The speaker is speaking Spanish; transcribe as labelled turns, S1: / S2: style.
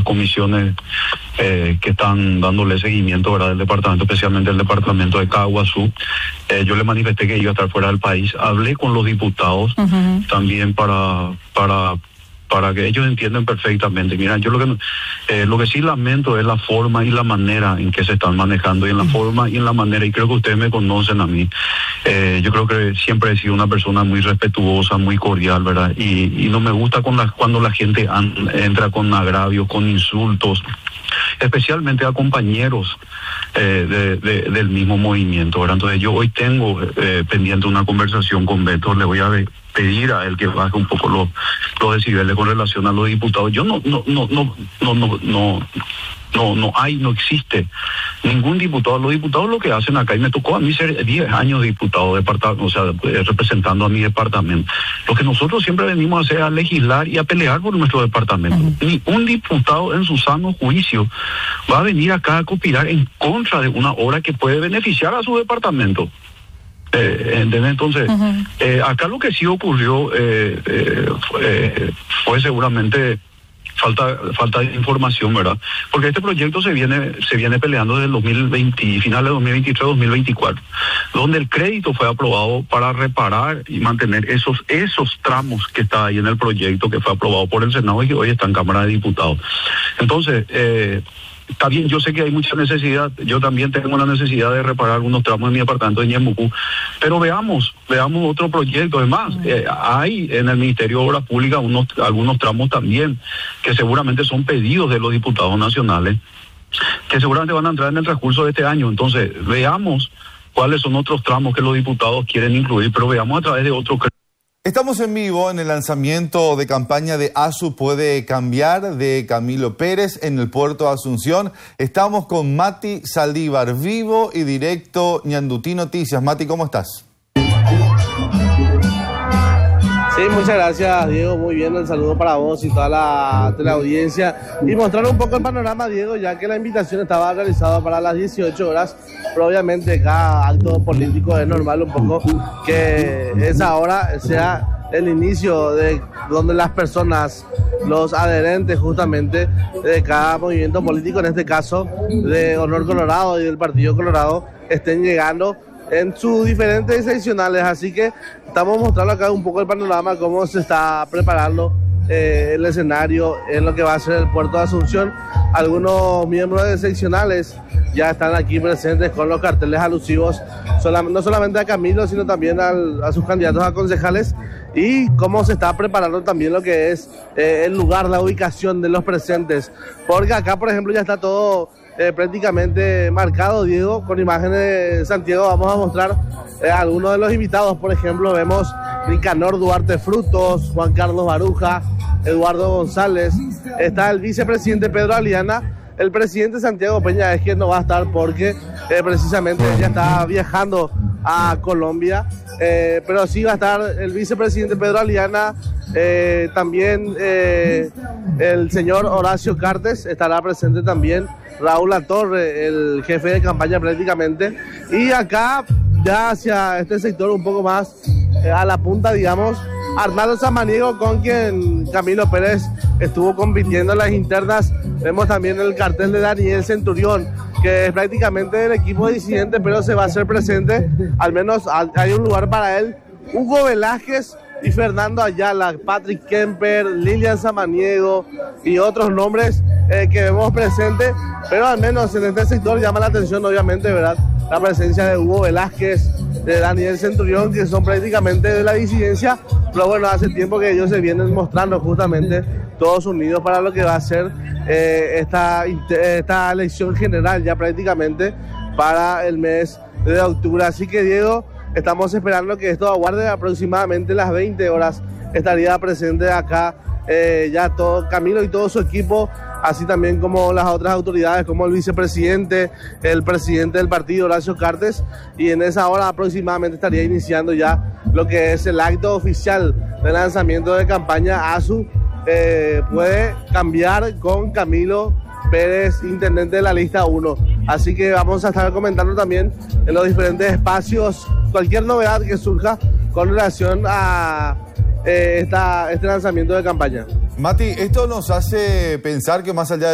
S1: comisiones que están dándole seguimiento, ¿verdad?, del departamento, especialmente el departamento de Caguazú. Yo le manifesté que iba a estar fuera del país. Hablé con los diputados también para que ellos entiendan perfectamente. Mira, yo lo que sí lamento es la forma y la manera en que se están manejando, y en la forma y en la manera, y creo que ustedes me conocen a mí. Yo creo que siempre he sido una persona muy respetuosa, muy cordial, ¿verdad? Y no me gusta cuando la gente entra con agravios, con insultos, especialmente a compañeros del mismo movimiento, ¿verdad? Entonces yo hoy tengo pendiente una conversación con Beto. Le voy a pedir a él que baje un poco los decibeles con relación a los diputados. Yo no existe ningún diputado. Los diputados lo que hacen acá, y me tocó a mí ser 10 años diputado, representando a mi departamento. Lo que nosotros siempre venimos a hacer es a legislar y a pelear por nuestro departamento. Ni un diputado en su sano juicio va a venir acá a conspirar en contra de una obra que puede beneficiar a su departamento. ¿Entendés? Entonces, acá lo que sí ocurrió fue seguramente falta de información, ¿verdad? Porque este proyecto se viene peleando desde el 2020, finales de 2023-2024, donde el crédito fue aprobado para reparar y mantener esos tramos que está ahí en el proyecto, que fue aprobado por el Senado y que hoy está en Cámara de Diputados. Entonces, está bien, yo sé que hay mucha necesidad. Yo también tengo la necesidad de reparar algunos tramos en mi apartamento de Ñemucú. Pero veamos otro proyecto. Además, hay en el Ministerio de Obras Públicas algunos tramos también que seguramente son pedidos de los diputados nacionales, que seguramente van a entrar en el transcurso de este año. Entonces, veamos cuáles son otros tramos que los diputados quieren incluir, pero veamos a través de otros.
S2: Estamos en vivo en el lanzamiento de campaña de ASU Puede Cambiar de Camilo Pérez en el puerto de Asunción. Estamos con Mati Saldívar, vivo y directo, Ñandutí Noticias. Mati, ¿cómo estás?
S3: Sí, muchas gracias, Diego. Muy bien, el saludo para vos y toda la teleaudiencia. Y mostrar un poco el panorama, Diego, ya que la invitación estaba realizada para las 18 horas. Pero obviamente cada acto político es normal un poco que esa hora sea el inicio de donde las personas, los adherentes justamente de cada movimiento político, en este caso de Honor Colorado y del Partido Colorado, estén llegando en sus diferentes seccionales. Así que estamos mostrando acá un poco el panorama, cómo se está preparando el escenario en lo que va a ser el puerto de Asunción. Algunos miembros de seccionales ya están aquí presentes con los carteles alusivos no solamente a Camilo, sino también a sus candidatos a concejales, y cómo se está preparando también lo que es el lugar, la ubicación de los presentes, porque acá por ejemplo ya está todo prácticamente marcado, Diego, con imágenes de Santiago. Vamos a mostrar algunos de los invitados. Por ejemplo, vemos Nicanor Duarte Frutos, Juan Carlos Baruja, Eduardo González, está el vicepresidente Pedro Aliana. El presidente Santiago Peña es quien no va a estar porque precisamente ya está viajando a Colombia, pero sí va a estar el vicepresidente Pedro Aliana, también el señor Horacio Cartes estará presente también, Raúl Latorre, el jefe de campaña prácticamente, y acá ya hacia este sector un poco más a la punta, digamos, Arnaldo Samaniego, con quien Camilo Pérez estuvo compitiendo en las internas. Vemos también el cartel de Daniel Centurión, que es prácticamente del equipo disidente, pero se va a hacer presente, al menos hay un lugar para él. Hugo Velázquez y Fernando Ayala, Patrick Kemper, Lilian Samaniego y otros nombres que vemos presentes, pero al menos en este sector llama la atención, obviamente, ¿verdad?, la presencia de Hugo Velázquez, de Daniel Centurión, que son prácticamente de la disidencia, pero bueno, hace tiempo que ellos se vienen mostrando justamente todos unidos para lo que va a ser esta elección general ya prácticamente para el mes de octubre. Así que, Diego, estamos esperando que esto aguarde aproximadamente las 20 horas. Estaría presente acá ya todo Camilo y todo su equipo, así también como las otras autoridades, como el vicepresidente, el presidente del partido, Horacio Cartes, y en esa hora aproximadamente estaría iniciando ya lo que es el acto oficial de lanzamiento de campaña ASU Puede Cambiar con Camilo Pérez, intendente de la lista 1. Así que vamos a estar comentando también en los diferentes espacios cualquier novedad que surja con relación a este lanzamiento de campaña.
S2: Mati, esto nos hace pensar que más allá de